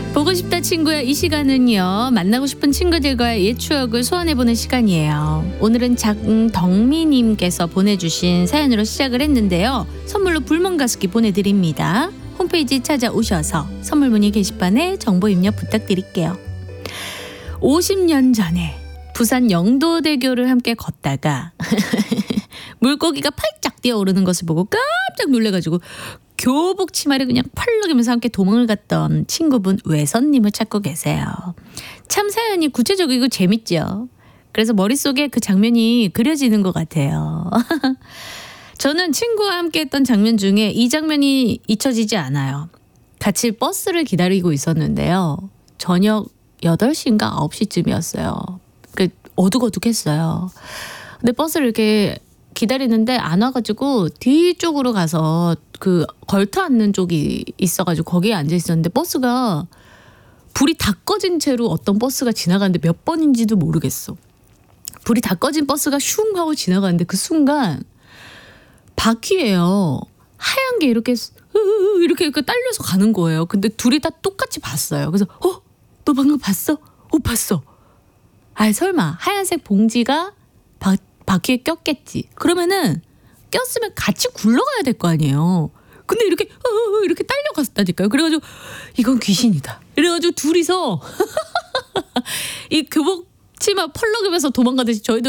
보고 싶다 친구야. 이 시간은요, 만나고 싶은 친구들과의 옛 추억을 소환해보는 시간이에요. 오늘은 장덕미님께서 보내주신 사연으로 시작을 했는데요. 선물로 불멍가습기 보내드립니다. 홈페이지 찾아오셔서 선물 문의 게시판에 정보 입력 부탁드릴게요. 50년 전에 부산 영도대교를 함께 걷다가 물고기가 팔짝 뛰어오르는 것을 보고 깜짝 놀래가지고 교복 치마를 그냥 펄럭이면서 함께 도망을 갔던 친구분 외선님을 찾고 계세요. 참 사연이 구체적이고 재밌죠. 그래서 머릿속에 그 장면이 그려지는 것 같아요. 저는 친구와 함께 했던 장면 중에 이 장면이 잊혀지지 않아요. 같이 버스를 기다리고 있었는데요. 저녁 8시인가 9시쯤이었어요. 어둑어둑했어요. 근데 버스를 이렇게 기다리는데 안 와가지고 뒤쪽으로 가서 그 걸터 앉는 쪽이 있어가지고 거기에 앉아 있었는데 버스가 불이 다 꺼진 채로 어떤 버스가 지나가는데 몇 번인지도 모르겠어. 불이 다 꺼진 버스가 슝 하고 지나가는데 그 순간 바퀴에요, 하얀 게 이렇게 딸려서 가는 거예요. 근데 둘이 다 똑같이 봤어요. 그래서 너 방금 봤어? 봤어. 아이 설마 하얀색 봉지가 바퀴에 꼈겠지. 그러면은 꼈으면 같이 굴러가야 될 거 아니에요. 근데 이렇게 딸려갔다니까요. 그래가지고 이건 귀신이다. 이래가지고 둘이서 이 교복 치마 펄럭이면서 도망가듯이 저희도